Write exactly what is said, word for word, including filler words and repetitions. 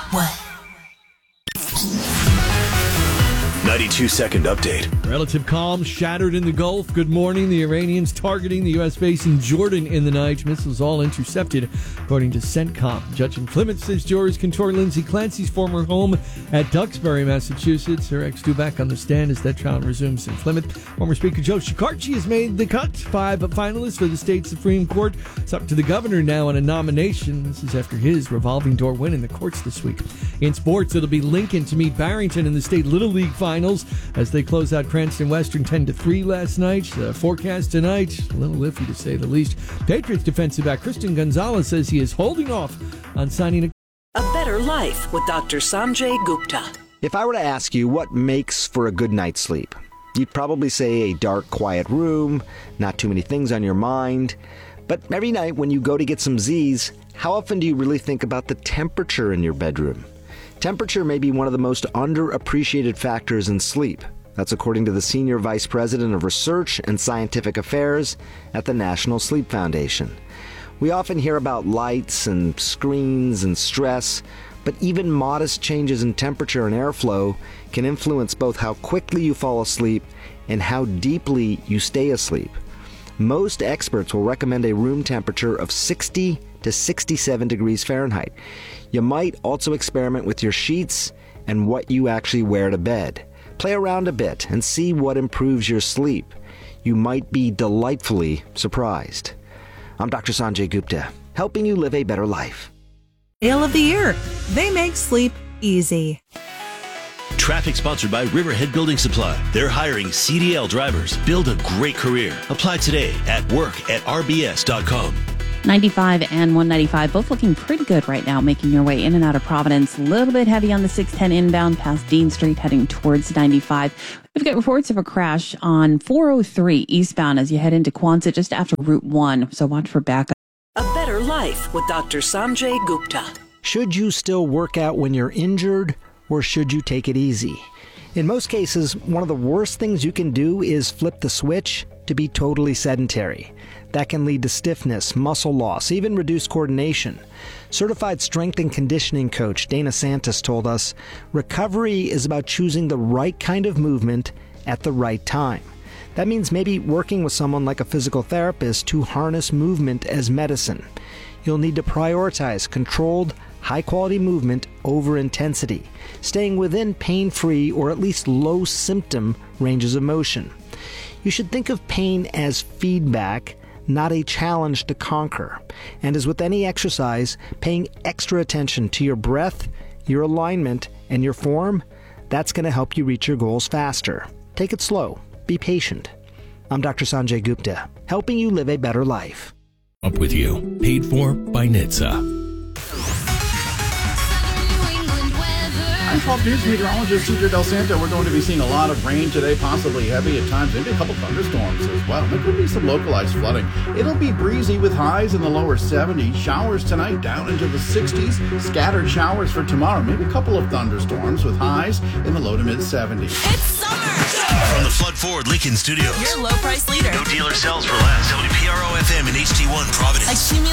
What? ninety-two second update. Relative calm shattered in the Gulf. Good morning. The Iranians targeting the U S base in Jordan in the night. Missiles all intercepted, according to CENTCOM. Judge in Plymouth says jurors can tour Lindsay Clancy's former home at Duxbury, Massachusetts. Her ex due back on the stand as that trial resumes in Plymouth. Former Speaker Joe Shekarchi has made the cut. Five finalists for the state Supreme Court. It's up to the governor now on a nomination. This is after his revolving door win in the courts this week. In sports, it'll be Lincoln to meet Barrington in the state Little League Finals as they close out Cranston Western ten to three last night. The forecast tonight, a little iffy to say the least. Patriots defensive back Christian Gonzalez says he is holding off on signing a... A Better Life with Doctor Sanjay Gupta. If I were to ask you what makes for a good night's sleep, you'd probably say a dark, quiet room, not too many things on your mind. But every night when you go to get some Z's, how often do you really think about the temperature in your bedroom? Temperature may be one of the most underappreciated factors in sleep. That's according to the Senior Vice President of Research and Scientific Affairs at the National Sleep Foundation. We often hear about lights and screens and stress, but even modest changes in temperature and airflow can influence both how quickly you fall asleep and how deeply you stay asleep. Most experts will recommend a room temperature of sixty to sixty-seven degrees Fahrenheit. You might also experiment with your sheets and what you actually wear to bed. Play around a bit and see what improves your sleep. You might be delightfully surprised. I'm Doctor Sanjay Gupta, helping you live a better life. Ale of the Year. They make sleep easy. Traffic sponsored by Riverhead Building Supply. They're hiring C D L drivers. Build a great career. Apply today at work at r b s dot com. ninety-five and one ninety-five, both looking pretty good right now, making your way in and out of Providence. A little bit heavy on the six ten inbound past Dean Street, heading towards ninety-five. We've got reports of a crash on four oh three eastbound as you head into Quonset just after Route one, so watch for backup. A Better Life with Doctor Sanjay Gupta. Should you still work out when you're injured, or should you take it easy? In most cases, one of the worst things you can do is flip the switch to be totally sedentary. That can lead to stiffness, muscle loss, even reduced coordination. Certified strength and conditioning coach Dana Santos told us, recovery is about choosing the right kind of movement at the right time. That means maybe working with someone like a physical therapist to harness movement as medicine. You'll need to prioritize controlled, high-quality movement over intensity, staying within pain-free or at least low-symptom ranges of motion. You should think of pain as feedback, not a challenge to conquer. And as with any exercise, paying extra attention to your breath, your alignment, and your form, that's going to help you reach your goals faster. Take it slow. Be patient. I'm Doctor Sanjay Gupta, helping you live a better life. Up with you. Paid for by N H T S A. I'm twelve News meteorologist Cesar Del Santo. We're going to be seeing a lot of rain today, possibly heavy at times, maybe a couple thunderstorms as well. There could be some localized flooding. It'll be breezy with highs in the lower seventies. Showers tonight down into the sixties. Scattered showers for tomorrow. Maybe a couple of thunderstorms with highs in the low to mid seventies. It's summer! From the Flood Ford Lincoln Studios. Your low price leader. No dealer sells for less. W P R O F M and H D one Providence. Accumulate